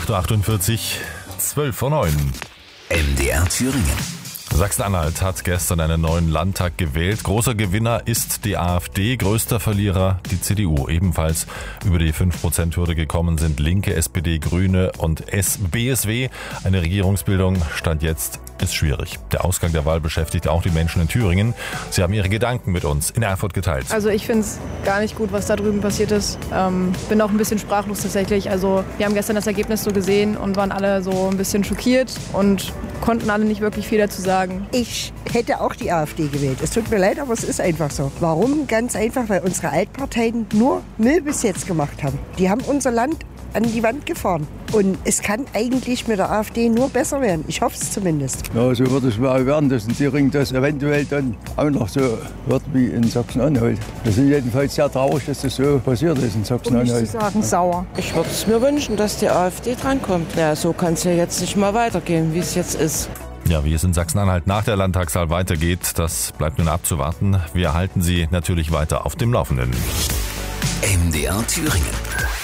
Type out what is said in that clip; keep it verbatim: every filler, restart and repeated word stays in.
acht Uhr achtundvierzig, zwölf vor neun. M D R Thüringen. Sachsen-Anhalt hat gestern einen neuen Landtag gewählt. Großer Gewinner ist die AfD, größter Verlierer die C D U. Ebenfalls über die fünf Prozent Hürde gekommen sind Linke, S P D, Grüne und B S W. Eine Regierungsbildung stand jetzt ist schwierig. Der Ausgang der Wahl beschäftigt auch die Menschen in Thüringen. Sie haben ihre Gedanken mit uns in Erfurt geteilt. Also ich finde es gar nicht gut, was da drüben passiert ist. Ähm, bin auch ein bisschen sprachlos tatsächlich. Also wir haben gestern das Ergebnis so gesehen und waren alle so ein bisschen schockiert und konnten alle nicht wirklich viel dazu sagen. Ich hätte auch die AfD gewählt. Es tut mir leid, aber es ist einfach so. Warum? Ganz einfach, weil unsere Altparteien nur Müll bis jetzt gemacht haben. Die haben unser Land an die Wand gefahren. Und es kann eigentlich mit der AfD nur besser werden. Ich hoffe es zumindest. Ja, so wird es mal werden, dass in Thüringen das eventuell dann auch noch so wird wie in Sachsen-Anhalt. Wir sind jedenfalls sehr traurig, dass das so passiert ist in Sachsen-Anhalt. Um nicht zu sagen, sauer. Ich würde es mir wünschen, dass die AfD drankommt. Ja, so kann es ja jetzt nicht mal weitergehen, wie es jetzt ist. Ja, wie es in Sachsen-Anhalt nach der Landtagswahl weitergeht, das bleibt nun abzuwarten. Wir halten Sie natürlich weiter auf dem Laufenden. M D R Thüringen.